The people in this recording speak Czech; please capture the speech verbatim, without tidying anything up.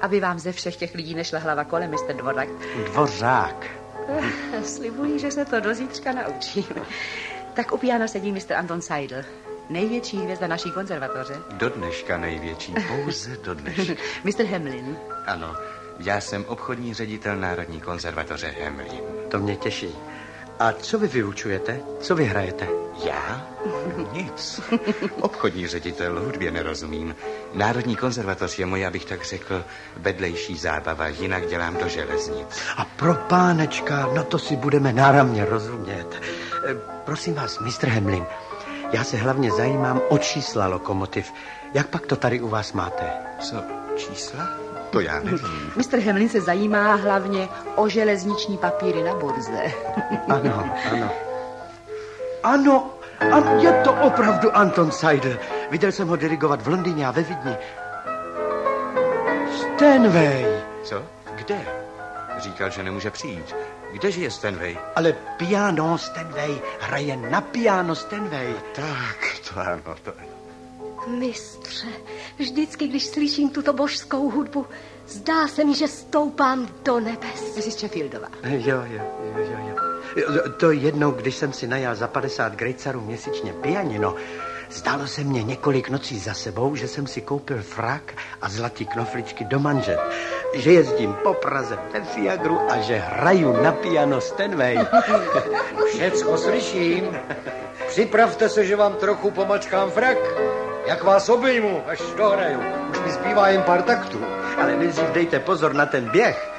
aby vám ze všech těch lidí nešla hlava kolem, mister Dvořák. Dvořák. Slibuji, že se to do zítřka naučím. Tak u piana sedí mister Anton Seidl, největší hvězda naší konzervatoře. Do dneška největší, pouze do dneška. mister Hemlin. Ano, já jsem obchodní ředitel Národní konzervatoře Hemlin. To mě těší. A co vy vyučujete? Co vy hrajete? Já? Nic. Obchodní ředitel, hudbě nerozumím. Národní konzervatoř je moje, abych tak řekl, vedlejší zábava, jinak dělám do železnic. A pro pánečka, no to si budeme náramně rozumět. E, prosím vás, mistr Hemlin, já se hlavně zajímám o čísla lokomotiv. Jak pak to tady u vás máte? Co, čísla? To já nevím. mister Hemlin se zajímá hlavně o železniční papíry na burze. Ano, ano. Ano, ano, je to opravdu Anton Seidl. Viděl jsem ho dirigovat v Londýně a ve Vídni. Stanway. Co? Kde? Říkal, že nemůže přijít. Kdeže je Stanway? Ale piano Stanway. Hraje na piano Stanway. Tak, to ano, to ano. Mistře, vždycky, když slyším tuto božskou hudbu, zdá se mi, že stoupám do nebes. missus Sheffieldová. Jo, jo, jo, jo, jo. To jednou, když jsem si najal za padesát grejcarů měsíčně pianino, zdálo se mně několik nocí za sebou, že jsem si koupil frak a zlatý knofličky do manžet. Že jezdím po Praze ve Fiagru a že hraju na piano Stanway. Všecko slyším. Připravte se, že vám trochu pomačkám frak. Jak vás obejmu, až dohraju. Už mi zbývá jen pár taktů. Ale nejdřív dejte pozor na ten běh.